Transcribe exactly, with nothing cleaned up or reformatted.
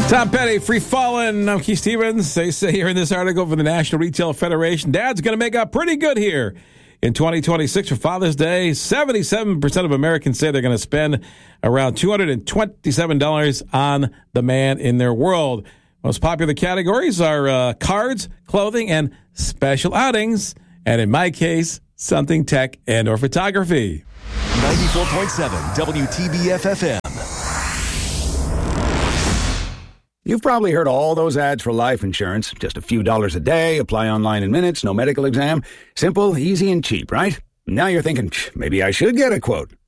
Tom Petty, free falling. I'm Keith Stevens. They say here in this article from the National Retail Federation, Dad's going to make out pretty good here in twenty twenty-six for Father's Day. seventy-seven percent of Americans say they're going to spend around two hundred twenty-seven dollars on the man in their world. Most popular categories are uh, cards, clothing, and special outings. And in my case, something tech and or photography. ninety-four point seven W T B F F M. You've probably heard all those ads for life insurance. Just a few dollars a day, apply online in minutes, no medical exam. Simple, easy, and cheap, right? Now you're thinking, maybe I should get a quote.